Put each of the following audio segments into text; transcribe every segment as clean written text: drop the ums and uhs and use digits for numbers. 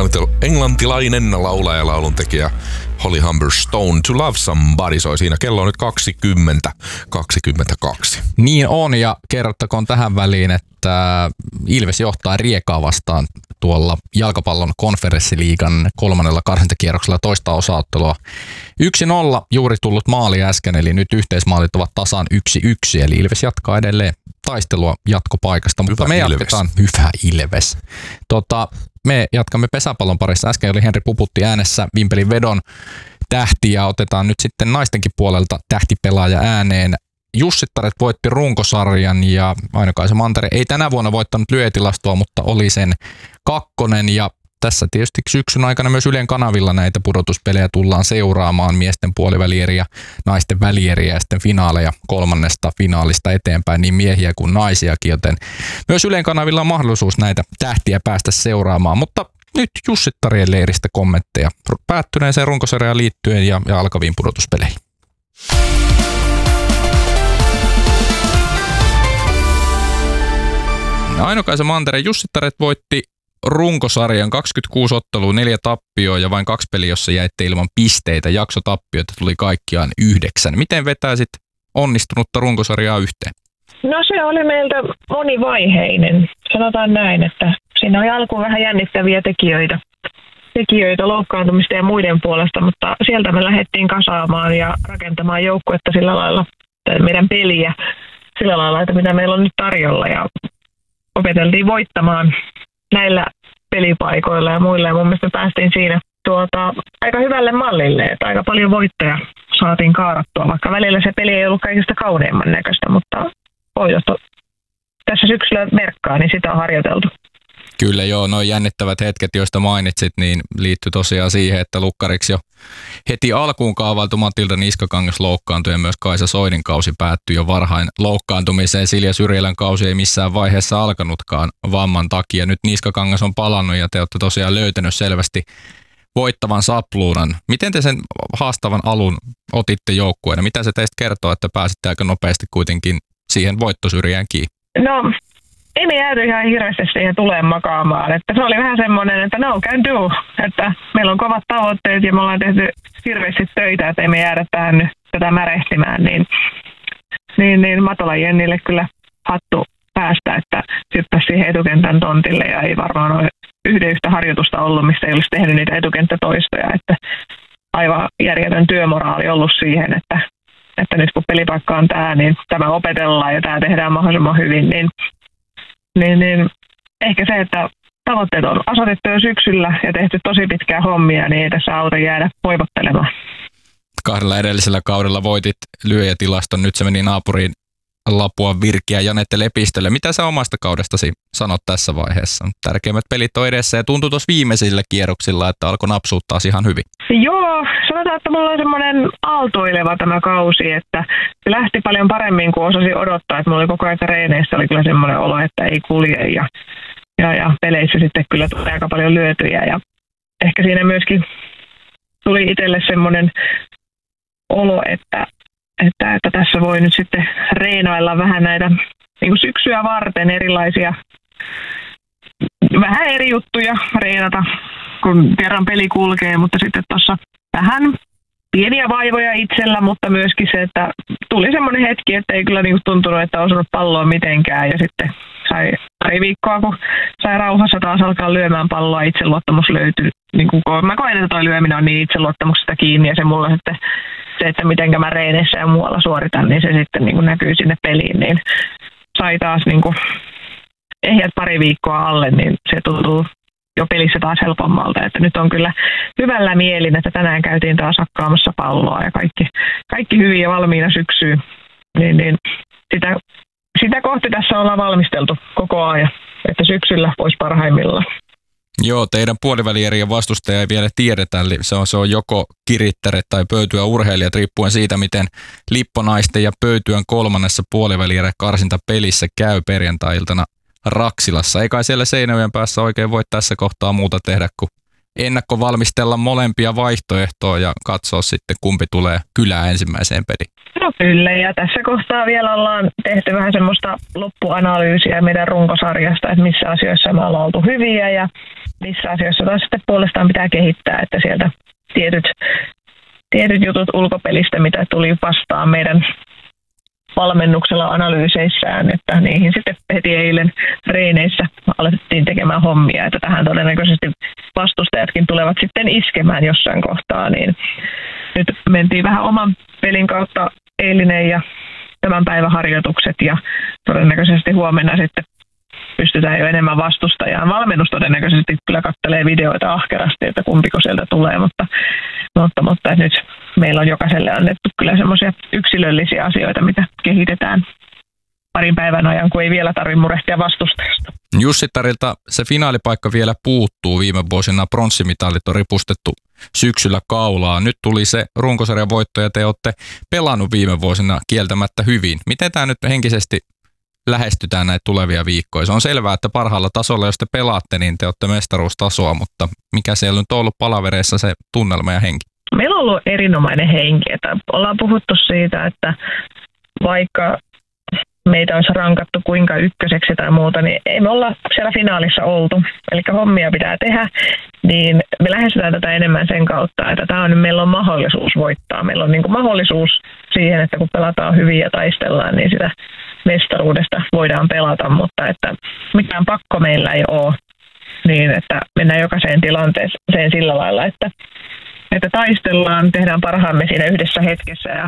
englantilainen laulaja ja lauluntekijä Holly Humberstone. To Love Somebody soi siinä. Kello on nyt 20:22. Niin on, ja kerrottakoon tähän väliin, että Ilves johtaa Riekaa vastaan tuolla jalkapallon konferenssiliigan 3. karsintakierroksella toista osaottelua. 1-0 juuri tullut maali äsken, eli nyt yhteismaalit ovat tasan 1-1, eli Ilves jatkaa edelleen taistelua jatkopaikasta, mutta me jatketaan. Hyvä Ilves. Me jatkamme pesäpallon parissa. Äsken oli Henri Puputti äänessä Vimpelin vedon tähti, ja otetaan nyt sitten naistenkin puolelta tähtipelaaja ääneen. Jussittaret voitti runkosarjan, ja Aino-Kaisa Mantere ei tänä vuonna voittanut lyötilastoa, mutta oli sen kakkonen, ja tässä tietysti syksyn aikana myös Ylen kanavilla näitä pudotuspelejä tullaan seuraamaan, miesten puolivälieriä, naisten välieriä ja sitten finaaleja 3. finaalista eteenpäin, niin miehiä kuin naisiakin, joten myös Ylen kanavilla on mahdollisuus näitä tähtiä päästä seuraamaan, mutta nyt Jussittarien leiristä kommentteja päättyneeseen runkosarjaan liittyen ja alkaviin pudotuspeleihin. Aino-Kaisa Mantere, Jussittaret voitti runkosarjan 26 ottelua, 4 tappioa ja vain 2 peliä, jossa jäitte ilman pisteitä. Jaksotappioita tuli kaikkiaan 9. Miten vetäisit onnistunutta runkosarjaa yhteen? No se oli meiltä monivaiheinen. Sanotaan näin, että siinä oli alkuun vähän jännittäviä tekijöitä loukkaantumista ja muiden puolesta, mutta sieltä me lähdettiin kasaamaan ja rakentamaan joukkuetta sillä lailla, meidän peliä sillä lailla, että mitä meillä on nyt tarjolla, ja opeteltiin voittamaan näillä pelipaikoilla ja muilla, ja mun mielestä päästiin siinä aika hyvälle mallille, että aika paljon voittoja saatiin kaarattua, vaikka välillä se peli ei ollut kaikista kauneimman näköistä, mutta voitot tässä syksyllä merkkaa, niin sitä on harjoiteltu. Kyllä joo, nuo jännittävät hetket, joista mainitsit, niin liittyy tosiaan siihen, että lukkariksi jo heti alkuun kaavailtu Matilda Niskakangas loukkaantui ja myös Kaisa Soinin kausi päättyi jo varhain loukkaantumiseen. Silja Syrjälän kausi ei missään vaiheessa alkanutkaan vamman takia. Nyt Niskakangas on palannut ja te olette tosiaan löytänyt selvästi voittavan sapluunan. Miten te sen haastavan alun otitte joukkueena? Mitä se teistä kertoo, että pääsitte aika nopeasti kuitenkin siihen voittosyrjään kiinni? No, ei me jääty ihan hirveästi siihen tuleen makaamaan. Että se oli vähän semmoinen, että no can do. Että meillä on kovat tavoitteet ja me ollaan tehty hirveästi töitä, että ei me jäädä tähän nyt tätä märehtimään. Niin Matola Jennille kyllä hattu päästä, että hyppäsi siihen etukentän tontille ja ei varmaan ole yhtä harjoitusta ollut, mistä ei olisi tehnyt niitä etukenttätoistoja. Että aivan järjetön työmoraali ollut siihen, että nyt kun pelipaikka on tämä, niin tämä opetellaan ja tämä tehdään mahdollisimman hyvin, niin ehkä se, että tavoitteet on asetettu jo syksyllä ja tehty tosi pitkää hommia, niin ei tässä auta jäädä voivottelemaan. 2 edellisellä kaudella voitit lyöjätilaston, nyt se meni naapuriin Lapua Virkiä Janette Lepistölle. Mitä sä omasta kaudestasi sanot tässä vaiheessa? Tärkeimmät pelit on edessä ja tuntui tuossa viimeisillä kierroksilla, että alkoi napsuuttaa ihan hyvin. Joo, sanotaan, että mulla on semmoinen aaltoileva tämä kausi, että se lähti paljon paremmin kuin osasin odottaa, että mulla oli koko ajan reeneissä oli kyllä semmoinen olo, että ei kulje ja peleissä sitten kyllä tuli aika paljon lyötyjä ja ehkä siinä myöskin tuli itselle semmoinen olo, että tässä voi nyt sitten reenailla vähän näitä niin kuin syksyä varten erilaisia vähän eri juttuja reenata, kun kerran peli kulkee, mutta sitten tuossa vähän pieniä vaivoja itsellä, mutta myöskin se, että tuli semmoinen hetki, että ei kyllä niin kuin tuntunut, että on osunut palloa mitenkään ja sitten sai pari viikkoa, kun sai rauhassa taas alkaa lyömään palloa, itseluottamus löytyi. Niin kuin mä koen, että toi lyöminen on niin itseluottamuksesta kiinni ja se mulla sitten se, että mitenkä mä reeneissä ja muualla suoritan, niin se sitten niin kuin näkyy sinne peliin, niin sai taas niin kuin ehjät pari viikkoa alle, niin se tuntuu jo pelissä taas helpommalta, että nyt on kyllä hyvällä mielin, että tänään käytiin taas hakkaamassa palloa ja kaikki hyvin ja valmiina syksyyn, niin sitä kohti tässä ollaan valmisteltu koko ajan, että syksyllä voisi parhaimmillaan. Joo, teidän puolivälieriä vastustaja ei vielä tiedetä, eli se on joko Kirittäret tai Pöytyä urheilijat, riippuen siitä, miten Lipponaisten ja Pöytyän 3. puolivälierä karsintapelissä käy perjantai-iltana Raksilassa. Ei kai siellä Seinäjoen päässä oikein voi tässä kohtaa muuta tehdä kuin ennakkovalmistella molempia vaihtoehtoja ja katsoa sitten, kumpi tulee kylään ensimmäiseen peliin. No kyllä, ja tässä kohtaa vielä ollaan tehty vähän semmoista loppuanalyysiä meidän runkosarjasta, että missä asioissa me ollaan oltu hyviä ja missä asioissa taas sitten puolestaan pitää kehittää, että sieltä tietyt jutut ulkopelistä, mitä tuli vastaan meidän valmennuksella analyyseissään, että niihin sitten heti eilen treeneissä alettiin tekemään hommia, että tähän todennäköisesti vastustajatkin tulevat sitten iskemään jossain kohtaa, niin nyt mentiin vähän oman pelin kautta eilinen ja tämän päivän harjoitukset ja todennäköisesti huomenna sitten pystytään jo enemmän vastustajaan. Valmennus todennäköisesti kyllä katselee videoita ahkerasti, että kumpiko sieltä tulee, mutta nyt meillä on jokaiselle annettu kyllä semmoisia yksilöllisiä asioita, mitä kehitetään parin päivän ajan, kun ei vielä tarvitse murehtia vastustajasta. Jussittarilta se finaalipaikka vielä puuttuu. Viime vuosina pronssimitalit on ripustettu syksyllä kaulaa. Nyt tuli se runkosarjan voitto ja te olette pelannut viime vuosina kieltämättä hyvin. Miten tämä nyt henkisesti lähestytään näitä tulevia viikkoja? Se on selvää, että parhaalla tasolla, jos te pelaatte, niin te olette mestaruustasoa, mutta mikä siellä nyt on ollut palavereissa se tunnelma ja henki? Meillä on ollut erinomainen henki. Että ollaan puhuttu siitä, että vaikka meitä olisi rankattu kuinka ykköseksi tai muuta, niin ei me olla siellä finaalissa oltu. Eli hommia pitää tehdä, niin me lähestytään tätä enemmän sen kautta, että meillä on mahdollisuus voittaa. Meillä on niin kuin mahdollisuus siihen, että kun pelataan hyvin ja taistellaan, niin sitä mestaruudesta voidaan pelata, mutta että mitään pakko meillä ei ole, niin että mennään jokaiseen tilanteeseen sillä lailla, että taistellaan, tehdään parhaamme siinä yhdessä hetkessä ja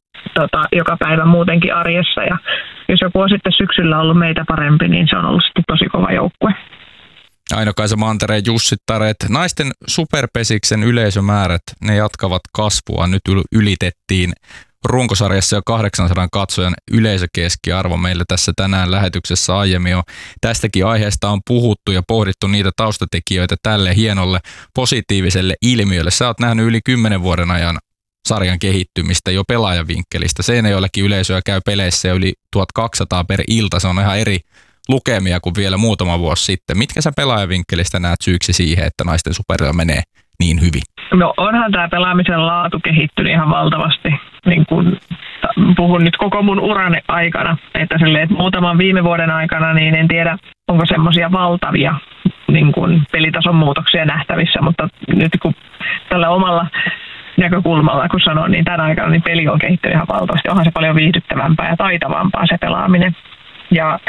joka päivä muutenkin arjessa. Ja jos joku on sitten syksyllä ollut meitä parempi, niin se on ollut sitten tosi kova joukkue. Aino-Kaisa Mantereen Jussittareet. Naisten superpesiksen yleisömäärät, ne jatkavat kasvua. Nyt ylitettiin runkosarjassa jo 800 katsojan yleisökeskiarvo. Meillä tässä tänään lähetyksessä aiemmin jo tästäkin aiheesta on puhuttu ja pohdittu niitä taustatekijöitä tälle hienolle positiiviselle ilmiölle. Sä oot nähnyt yli 10 vuoden ajan sarjan kehittymistä jo pelaajavinkkelistä. Seinäjoellakin yleisöä käy peleissä yli 1200 per ilta. Se on ihan eri lukemia kuin vielä muutama vuosi sitten. Mitkä sä pelaajavinkkelistä näet syyksi siihen, että naisten superilla menee niin hyvin? No onhan tämä pelaamisen laatu kehittynyt ihan valtavasti. Niin kun puhun nyt koko mun uran aikana, että muutaman viime vuoden aikana, niin en tiedä, onko semmoisia valtavia niin kun pelitason muutoksia nähtävissä, mutta nyt kun tällä omalla näkökulmalla, kun sanon, niin tämän aikana niin peli on kehittynyt ihan valtavasti. Onhan se paljon viihdyttävämpää ja taitavampaa se pelaaminen. Ja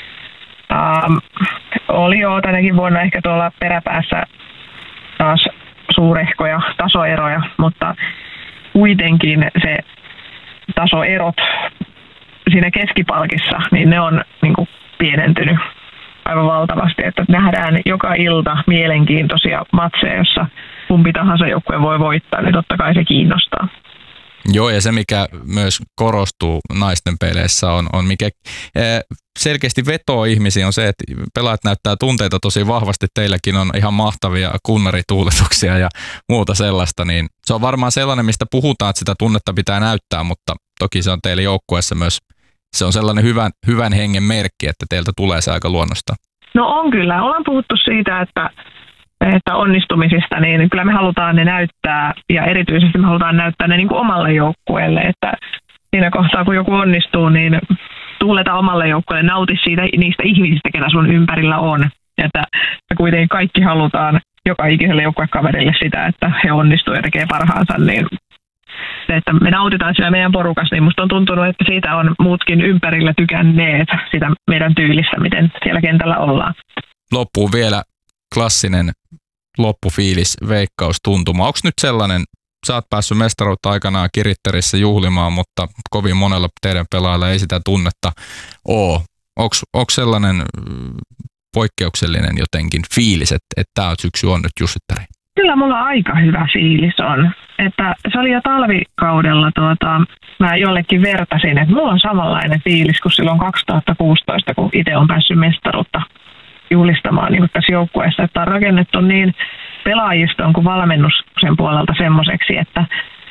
oli jo tänäkin vuonna ehkä tuolla peräpäässä taas suurehkoja tasoeroja, mutta kuitenkin se tasoerot siinä keskipalkissa, niin ne on niin kuin pienentynyt aivan valtavasti, että nähdään joka ilta mielenkiintoisia matseja, jossa kumpi tahansa joukkue voi voittaa, niin totta kai se kiinnostaa. Joo, ja se mikä myös korostuu naisten peleissä on mikä selkeästi vetoo ihmisiä on se, että pelaajat näyttää tunteita tosi vahvasti. Teilläkin on ihan mahtavia kunnarituuletuksia ja muuta sellaista, niin se on varmaan sellainen, mistä puhutaan, että sitä tunnetta pitää näyttää, mutta toki se on teille joukkueessa myös, se on sellainen hyvän hengen merkki, että teiltä tulee se aika luonnosta. No on kyllä, ollaan puhuttu siitä, että onnistumisista, niin kyllä me halutaan ne näyttää ja erityisesti me halutaan näyttää ne niin kuin omalle joukkueelle, että siinä kohtaa kun joku onnistuu, niin tuuleta omalle joukkueelle, nauti siitä niistä ihmisistä, ketä sun ympärillä on. Että kuitenkin kaikki halutaan joka ikiselle joukkuekaverille sitä, että he onnistuu ja tekee parhaansa, niin se, että me nautitaan siellä meidän porukassa, niin musta on tuntunut, että siitä on muutkin ympärillä tykänneet sitä meidän tyylistä, miten siellä kentällä ollaan. Loppuun vielä klassinen loppufiilis, veikkaustuntuma. Onko nyt sellainen, sä oot päässyt mestaruutta aikanaan Kiritterissä juhlimaan, mutta kovin monella teidän pelaajalla ei sitä tunnetta ole. Onko sellainen poikkeuksellinen jotenkin fiilis, että tämä syksy on nyt Jussittari? Kyllä mulla aika hyvä fiilis on. Että se oli jo talvikaudella, mä jollekin vertasin, että mulla on samanlainen fiilis kuin silloin 2016, kun itse on päässyt mestaruutta juhlistamaan niin tässä joukkueessa, että on rakennettu niin pelaajiston kuin valmennuksen puolelta semmoiseksi, että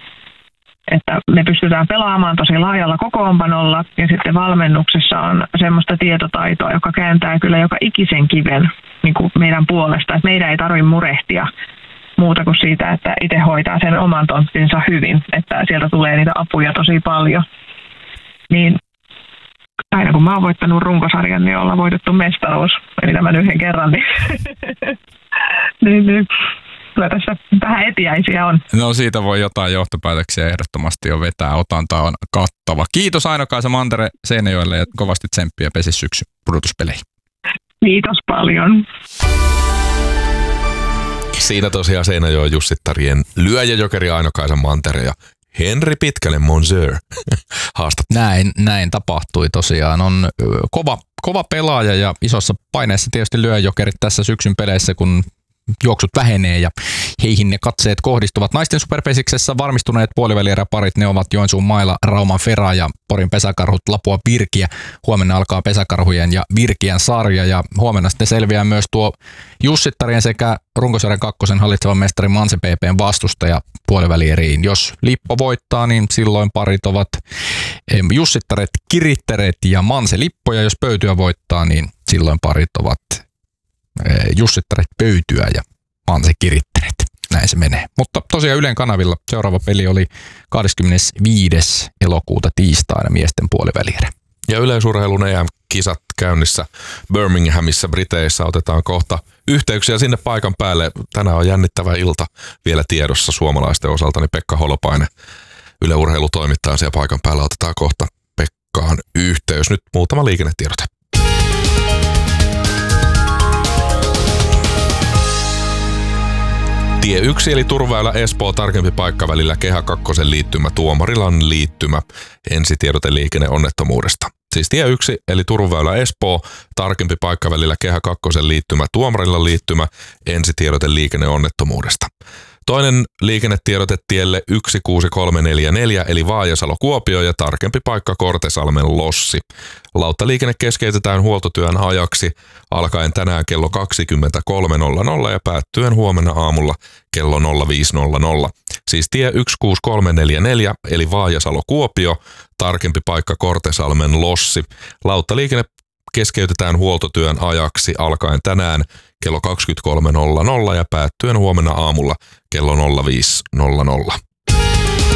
me pystytään pelaamaan tosi laajalla kokoonpanolla ja sitten valmennuksessa on semmoista tietotaitoa, joka kääntää kyllä joka ikisen kiven niin kuin meidän puolesta, että meidän ei tarvitse murehtia muuta kuin siitä, että itse hoitaa sen oman tonttinsa hyvin, että sieltä tulee niitä apuja tosi paljon. Niin aina kun mä oon voittanut runkosarjan, niin ollaan voitettu mestaruus, eli tämän yhden kerran, niin niin kyllä tässä vähän etiäisiä on. No siitä voi jotain johtopäätöksiä ehdottomasti jo vetää. Otanta on kattava. Kiitos Aino-Kaisa Mantere Seinäjoelle ja kovasti tsemppiä Pesi-syksyn pudotuspeleihin. Kiitos paljon. Siinä tosiaan Seinäjoen jussittarien lyöjäjokeri Aino-Kaisa Mantere ja Henri Pitkänen Monsieur haastattelu. Näin tapahtui tosiaan. On kova pelaaja ja isossa paineessa tietysti lyöjäjokerit tässä syksyn peleissä, kun juoksut vähenee ja heihin ne katseet kohdistuvat. Naisten superpesiksessä varmistuneet puolivälieräparit, ne ovat Joensuun Maila, Rauman Fera ja Porin Pesäkarhut, Lapua Virkiä. Huomenna alkaa Pesäkarhujen ja Virkiän sarja ja huomenna sitten selviää myös tuo jussittarien sekä runkosarjan kakkosen hallitsevan mestari Manse PP:n vastustaja puolivälieriin. Jos Lippo voittaa, niin silloin parit ovat jussittaret Kirittäret ja Manse Lippo, ja jos Pöytyä voittaa, niin silloin parit ovat jussittaret Pöytyä ja Manse Kirittäret. Näin se menee. Mutta tosiaan Ylen kanavilla seuraava peli oli 25. elokuuta tiistaina miesten puolivälierä. Ja yleisurheilun EM-kisat käynnissä Birminghamissa Briteissä. Otetaan kohta yhteyksiä sinne paikan päälle. Tänään on jännittävä ilta vielä tiedossa suomalaisten osalta, niin Pekka Holopainen, Yle Urheilutoimittaja siellä paikan päällä. Otetaan kohta Pekkaan yhteys. Nyt muutama liikennetiedote. Tie 1 eli Turunväylä Espoo tarkempi paikka välillä Kehä 2 liittymä Tuomarilan liittymä. Ensitiedote liikenneonnettomuudesta. Siis tie 1 eli Turunväylä Espoo tarkempi paikka välillä Kehä 2 liittymä Tuomarilan liittymä. Ensitiedote liikenneonnettomuudesta. Toinen liikennetiedote tielle 16344 eli Vaajasalo-Kuopio ja tarkempi paikka Kortesalmen Lossi. Lauttaliikenne keskeytetään huoltotyön ajaksi alkaen tänään kello 23.00 ja päättyen huomenna aamulla kello 05.00. Siis tie 16344 eli Vaajasalo-Kuopio, tarkempi paikka Kortesalmen Lossi. Lauttaliikenne keskeytetään huoltotyön ajaksi alkaen tänään kello 23.00 ja päättyen huomenna aamulla kello 05.00.